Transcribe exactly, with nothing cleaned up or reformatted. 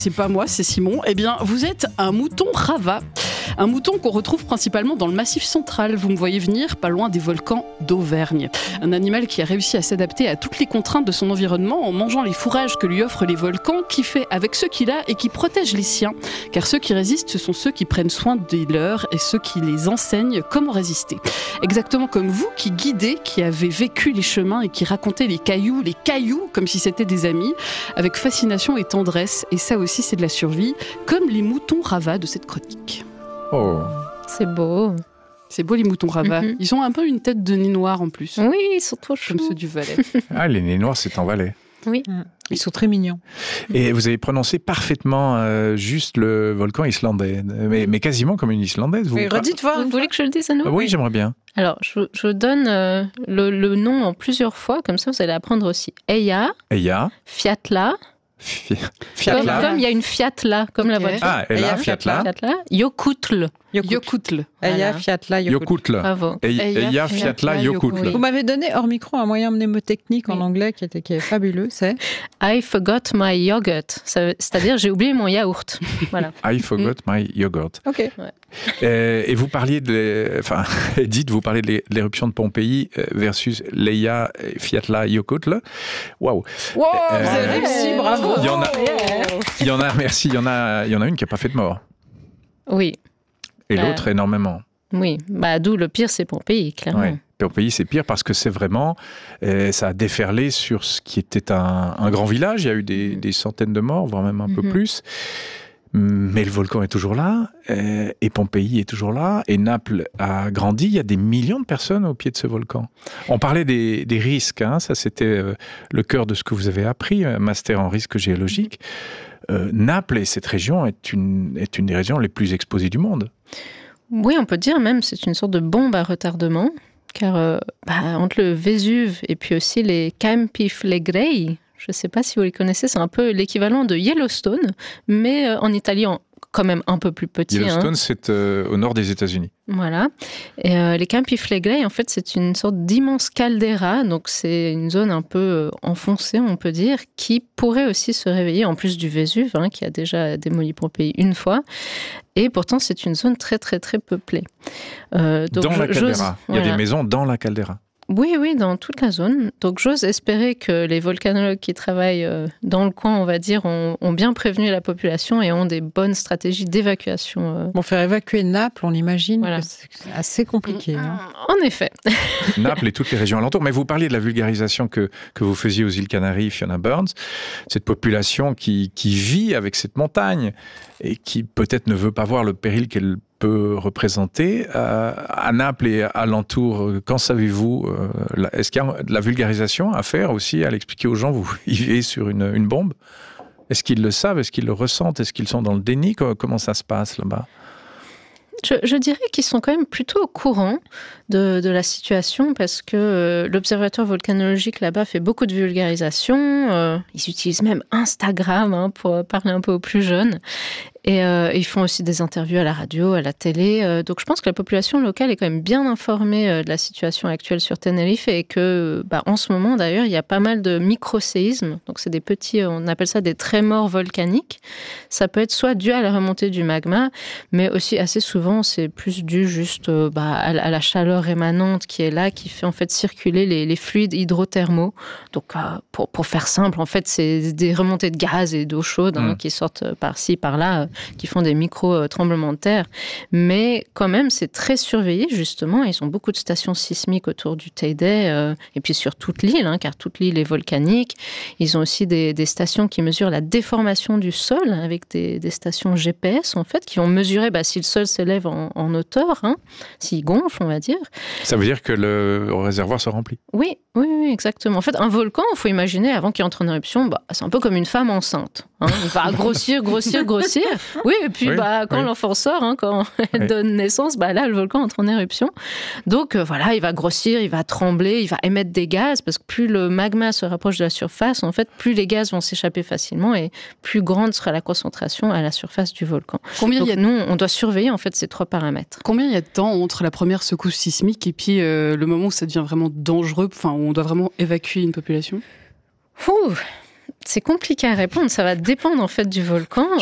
C'est pas moi, c'est Simon. Eh bien, vous êtes un mouton Rava. Un mouton qu'on retrouve principalement dans le Massif central. Vous me voyez venir, pas loin des volcans d'Auvergne. Un animal qui a réussi à s'adapter à toutes les contraintes de son environnement en mangeant les fourrages que lui offrent les volcans, qui fait avec ceux qu'il a et qui protège les siens. Car ceux qui résistent, ce sont ceux qui prennent soin des leurs et ceux qui les enseignent comment résister. Exactement comme vous qui guidez, qui avez vécu les chemins et qui racontez les cailloux, les cailloux comme si c'était des amis, avec fascination et tendresse. Et ça aussi, c'est de la survie, comme les moutons Rava de cette chronique. Oh. C'est beau. C'est beau les moutons Rava. Mm-hmm. Ils ont un peu une tête de nez noir en plus. Oui, ils sont trop chauds. Comme ceux du Valais. Ah, les nez noirs, c'est en Valais. Oui. Ils sont très mignons. Et vous avez prononcé parfaitement euh, juste le volcan islandais, mais, mais quasiment comme une Islandaise. Vous, mais redites voir. Vous voulez que je le dise à nouveau? Oui, j'aimerais bien. Alors, je, je donne euh, le, le nom en plusieurs fois, comme ça vous allez apprendre aussi. Eya, Eya, Fiatla. Fiatla. Comme, comme il y a une Fiat là, comme okay. la voiture. Ah, Eya, Fiatla. Fiatla. Yokutl. Yokutl. Eya, Fiatla, Yokutl. Bravo. Eya, Fiatla, Yokutl. Vous m'avez donné hors micro un moyen mnémotechnique en anglais qui, était, qui est fabuleux, c'est I forgot my yogurt. C'est-à-dire, j'ai oublié mon yaourt. Voilà. I forgot my yogurt. Ok. Ouais. Et, et vous parliez de, enfin, dites, vous parlez de l'éruption de Pompéi versus l'Eya, Fiatla, Yokutl. Waouh. Wow, euh, vous avez réussi, bravo. Il y en a, il y en a, merci. Il y en a, il y en a une qui n'a pas fait de mort. Oui. Et bah, l'autre, énormément. Oui, bah, d'où le pire, c'est Pompéi, clairement. Ouais. Pompéi, c'est pire parce que c'est vraiment, euh, ça a déferlé sur ce qui était un, un grand village. Il y a eu des, des centaines de morts, voire même un mm-hmm. peu plus. Mais le volcan est toujours là, euh, et Pompéi est toujours là, et Naples a grandi. Il y a des millions de personnes au pied de ce volcan. On parlait des, des risques, hein, ça c'était euh, le cœur de ce que vous avez appris, master en risque géologique. Euh, Naples et cette région est une, est une des régions les plus exposées du monde. Oui, on peut dire même c'est une sorte de bombe à retardement, car euh, bah, entre le Vésuve et puis aussi les Campi Flegrei, je ne sais pas si vous les connaissez, c'est un peu l'équivalent de Yellowstone, mais euh, en italien quand même un peu plus petit. Yellowstone, hein. c'est euh, au nord des États-Unis. Voilà. Et euh, les Campi Flegrei, en fait, c'est une sorte d'immense caldeira, donc c'est une zone un peu euh, enfoncée, on peut dire, qui pourrait aussi se réveiller, en plus du Vésuve, hein, qui a déjà démoli Pompéi une fois. Et pourtant, c'est une zone très, très, très peuplée. Euh, donc, dans je, la caldeira. Il y a voilà. des maisons dans la caldeira. Oui, oui, dans toute la zone. Donc, j'ose espérer que les volcanologues qui travaillent dans le coin, on va dire, ont, ont bien prévenu la population et ont des bonnes stratégies d'évacuation. Bon, faire évacuer Naples, on imagine voilà. que c'est assez compliqué. Hein. En effet. Naples et toutes les régions alentours. Mais vous parliez de la vulgarisation que, que vous faisiez aux îles Canaries, Fiona Burns. Cette population qui, qui vit avec cette montagne et qui peut-être ne veut pas voir le péril qu'elle peut représenter. Euh, à Naples et alentour, qu'en savez-vous euh, Est-ce qu'il y a de la vulgarisation à faire aussi, à l'expliquer aux gens, vous vivez sur une, une bombe? Est-ce qu'ils le savent? Est-ce qu'ils le ressentent? Est-ce qu'ils sont dans le déni? Comment ça se passe là-bas? Je, je dirais qu'ils sont quand même plutôt au courant de, de la situation parce que euh, l'Observatoire volcanologique là-bas fait beaucoup de vulgarisation. Euh, ils utilisent même Instagram hein, pour parler un peu aux plus jeunes. Et euh, ils font aussi des interviews à la radio, à la télé. Euh, donc je pense que la population locale est quand même bien informée euh, de la situation actuelle sur Tenerife et que, bah, en ce moment d'ailleurs, il y a pas mal de micro-séismes. Donc c'est des petits, on appelle ça des trémors volcaniques. Ça peut être soit dû à la remontée du magma, mais aussi assez souvent c'est plus dû juste euh, bah, à, à la chaleur émanante qui est là, qui fait en fait circuler les, les fluides hydrothermaux. Donc euh, pour, pour faire simple, en fait c'est des remontées de gaz et d'eau chaude hein, mmh. qui sortent par-ci, par-là. Qui font des micro-tremblements de terre. Mais quand même, c'est très surveillé, justement. Ils ont beaucoup de stations sismiques autour du Teide, euh, et puis sur toute l'île, hein, car toute l'île est volcanique. Ils ont aussi des, des stations qui mesurent la déformation du sol, avec des, des stations G P S, en fait, qui ont mesuré bah, si le sol s'élève en, en hauteur, hein, s'il gonfle, on va dire. Ça veut dire que le réservoir se remplit? Oui, oui, oui, exactement. En fait, un volcan, il faut imaginer, avant qu'il entre en éruption, bah, c'est un peu comme une femme enceinte. Hein. Il va grossir, grossir, grossir. Oui, et puis oui, bah, quand oui. l'enfant sort, hein, quand elle oui. donne naissance, bah, là, le volcan entre en éruption. Donc euh, voilà, il va grossir, il va trembler, il va émettre des gaz, parce que plus le magma se rapproche de la surface, en fait, plus les gaz vont s'échapper facilement et plus grande sera la concentration à la surface du volcan. Combien Donc, y a... nous, on doit surveiller en fait ces trois paramètres. Combien il y a de temps entre la première secousse sismique et puis euh, le moment où ça devient vraiment dangereux, enfin, où on doit vraiment évacuer une population? Ouh. c'est compliqué à répondre. Ça va dépendre en fait du volcan.